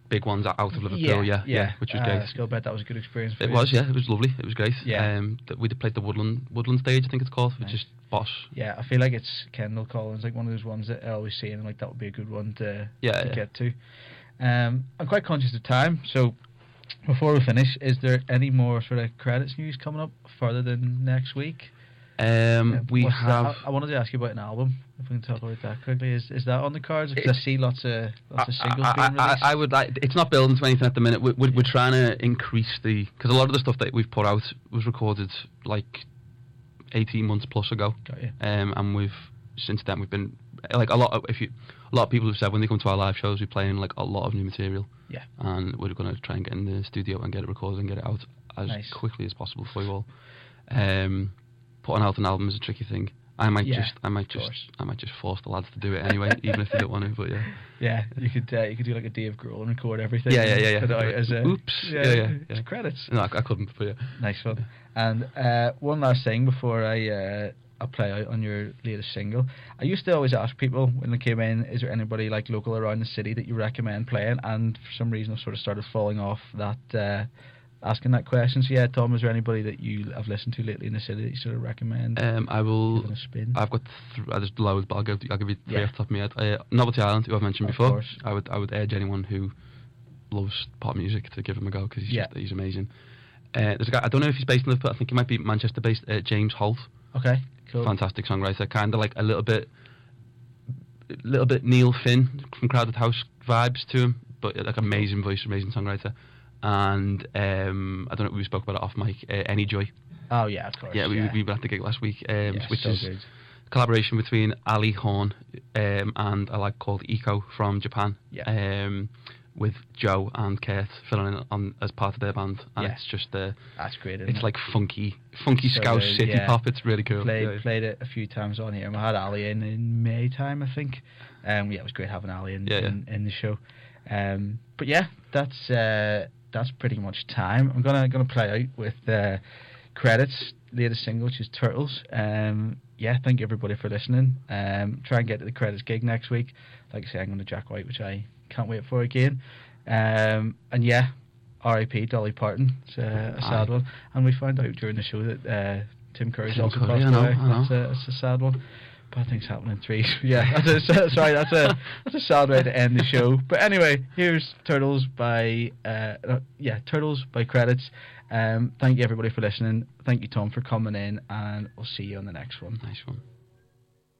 big ones out of Liverpool, yeah, which was great. Still bet that was a good experience for It you. was, yeah, it was lovely, it was great. Yeah. We did play the Woodland stage, I think it's called, which is boss. Yeah, I feel like it's Kendall Collins, like one of those ones that I always see, and like that would be a good one to get to. I'm quite conscious of time, so before we finish, is there any more sort of credits news coming up further than next week? We have. I wanted to ask you about an album. If we can talk about that quickly, is that on the cards? Because I see lots of singles being released. I would like. It's not building to anything at the minute. We're trying to increase because a lot of the stuff that we've put out was recorded like 18 months plus ago. Got you. And since then we've been like a lot of people have said when they come to our live shows we're playing like a lot of new material. Yeah. And we're going to try and get in the studio and get it recorded and get it out as quickly as possible for you all. Putting out an album is a tricky thing. I might just force the lads to do it anyway, even if they don't want to. But yeah, you could do like a Dave Grohl and record everything. Yeah. Put it out as a, oops. Yeah. Credits. No, I couldn't. But yeah. Nice one. And one last thing before I play out on your latest single. I used to always ask people when they came in, is there anybody like local around the city that you recommend playing? And for some reason, I've sort of started falling off that. Asking that question. So yeah, Tom, is there anybody that you have listened to lately in the city that you sort of recommend? I will. Giving a spin? I've got there's loads, but I'll give you three off the top of my head. Novelty Island, who I've mentioned before. Course. I would urge anyone who loves pop music to give him a go because he's amazing. There's a guy, I don't know if he's based in Liverpool. I think he might be Manchester based. James Holt. Okay, cool. Fantastic songwriter, kind of like a little bit Neil Finn from Crowded House vibes to him, but like amazing voice, amazing songwriter. And I don't know if we spoke about it off mic. Any Joy. Oh yeah, of course. Yeah, we were at the gig last week, which so is good. A collaboration between Ali Horn and a lad called Eco from Japan. Yeah. With Joe and Kurt filling in on as part of their band, and it's just that's great. It's like funky so Scouse city pop. It's really cool. Played it a few times on here, and we had Ali in May time, I think. It was great having Ali in the show. But yeah, that's pretty much time. I'm gonna play out with Credits' latest single, which is Turtles. Thank you everybody for listening. Try and get to the Credits gig next week. Like I say, I'm going to Jack White, which I can't wait for again. R.I.P. Dolly Parton. It's a sad one. And we found out during the show that Tim Curry's also passed away. That's a sad one. Bad things happen in threes. Yeah, that's a sad way to end the show. But anyway, here's Turtles by Credits. Thank you everybody for listening. Thank you, Tom, for coming in, and we'll see you on the next one. Nice one.